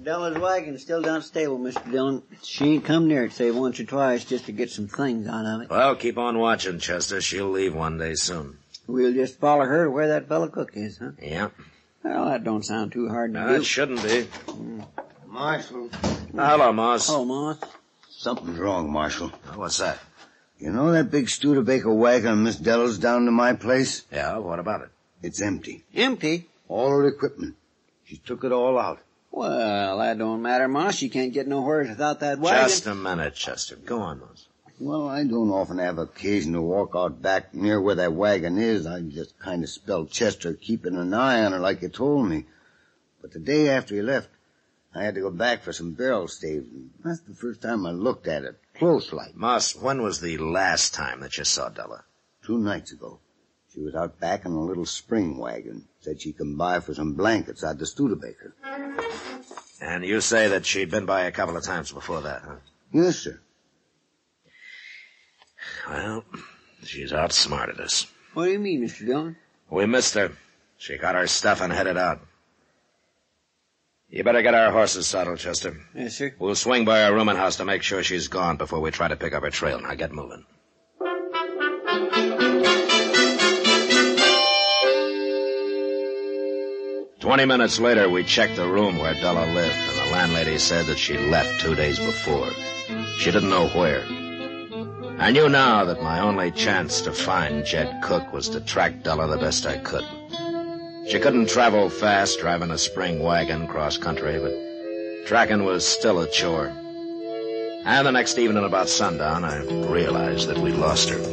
Della's wagon's still down at the stable, Mr. Dillon. She ain't come near it, say once or twice, just to get some things out of it. Well, keep on watching, Chester. She'll leave one day soon. We'll just follow her to where that fellow Cook is, huh? Yeah. Well, that don't sound too hard to No, do. it shouldn't be. Marshal. Hello, Moss. Oh, Moss. Something's wrong, Marshal. What's that? You know that big Studebaker wagon of Miss Della's down to my place? Yeah, what about it? It's empty. Empty? All her equipment. She took it all out. Well, that don't matter, Moss. You can't get nowhere without that wagon. Just a minute, Chester. Go on, Moss. Well, I don't often have occasion to walk out back near where that wagon is. I just kind of spelled Chester keeping an eye on her like you told me. But the day after he left, I had to go back for some barrel staves. And that's the first time I looked at it, close like. Moss, when was the last time that you saw Della? 2 nights ago. She was out back in a little spring wagon. Said she'd come by for some blankets out to Studebaker. And you say that she'd been by a couple of times before that, huh? Yes, sir. Well, she's outsmarted us. What do you mean, Mr. Dillon? We missed her. She got her stuff and headed out. You better get our horses saddled, Chester. Yes, sir. We'll swing by our rooming house to make sure she's gone before we try to pick up her trail. Now get moving. "20 minutes later, we checked the room where Della lived, and the landlady said that she left 2 days before. She didn't know where. I knew now that my only chance to find Jed Cook was to track Della the best I could. She couldn't travel fast driving a spring wagon cross-country, but tracking was still a chore. And the next evening about sundown, I realized that we'd lost her.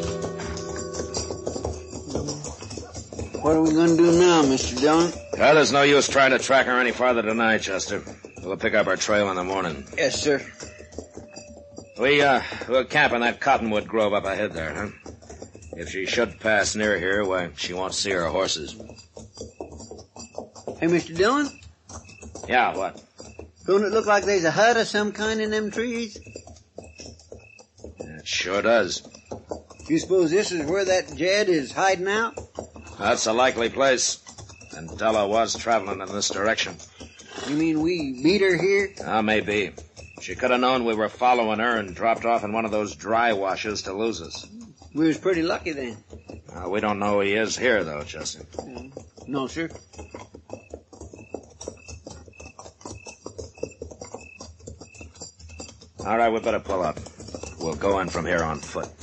What are we going to do now, Mr. Dillon? Well, there's no use trying to track her any farther tonight, Chester. We'll pick up our trail in the morning. Yes, sir. We'll camp in that cottonwood grove up ahead there, huh? If she should pass near here, why, she won't see her horses. Hey, Mr. Dillon? Yeah, what? Don't it look like there's a hut of some kind in them trees? It sure does. You suppose this is where that Jed is hiding out? That's a likely place. And Della was traveling in this direction. You mean we beat her here? Maybe. She could have known we were following her and dropped off in one of those dry washes to lose us. We was pretty lucky then. We don't know he is here, though, Chester. No, sir. All right, we better pull up. We'll go in from here on foot.